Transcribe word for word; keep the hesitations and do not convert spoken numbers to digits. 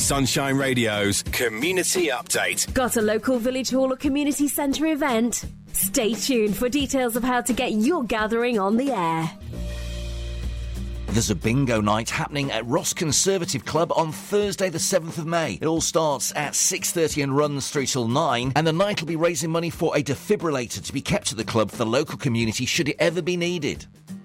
Sunshine Radio's Community Update. Got a local village hall or community centre event? Stay tuned for details of how to get your gathering on the air. There's a bingo night happening at Ross Conservative Club on Thursday the seventh of May. It all starts at six thirty and runs through till nine, and the night will be raising money for a defibrillator to be kept at the club for the local community should it ever be needed.